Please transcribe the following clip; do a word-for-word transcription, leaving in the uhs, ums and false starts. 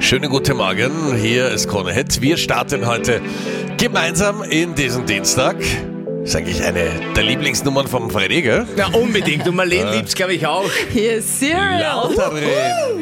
Schönen guten Morgen, hier ist Krone Hit. Wir starten heute gemeinsam in diesen Dienstag. Das ist eigentlich eine der Lieblingsnummern vom Freddy, gell? Ja, unbedingt. Und Marlene liebt's, glaube ich, auch. Hier ist Serial. Laut darin.